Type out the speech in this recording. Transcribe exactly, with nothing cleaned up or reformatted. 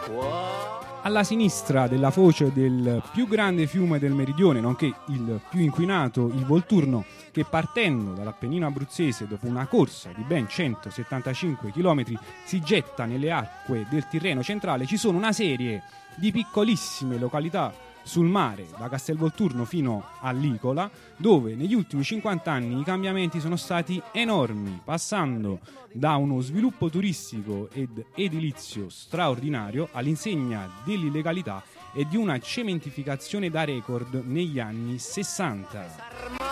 Alla sinistra della foce del più grande fiume del meridione, nonché il più inquinato, il Volturno, che partendo dall'Appennino abruzzese dopo una corsa di ben centosettantacinque chilometri si getta nelle acque del Tirreno centrale, ci sono una serie di piccolissime località sul mare, da Castelvolturno fino a Licola, dove negli ultimi cinquanta anni i cambiamenti sono stati enormi, passando da uno sviluppo turistico ed edilizio straordinario all'insegna dell'illegalità e di una cementificazione da record negli anni sessanta.